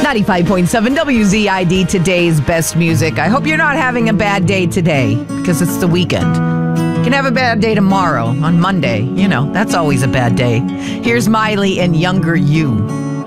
95.7 WZID, today's best music. I hope you're not having a bad day today because it's the weekend. You can have a bad day tomorrow on Monday. You know, that's always a bad day. Here's Miley and Younger You.